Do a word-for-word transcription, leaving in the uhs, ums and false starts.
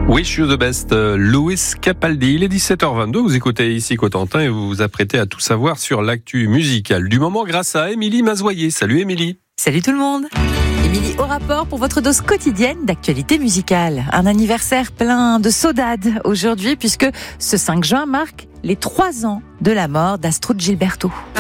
Wish You the Best, Louis Capaldi. Il est dix-sept heures vingt-deux, vous écoutez ici Cotentin et vous vous apprêtez à tout savoir sur l'actu musicale du moment grâce à Émilie Mazoyer. Salut Émilie. Salut tout le monde. Émilie au rapport pour votre dose quotidienne d'actualité musicale. Un anniversaire plein de saudade aujourd'hui puisque ce cinq juin marque les trois ans de la mort d'Astrud Gilberto.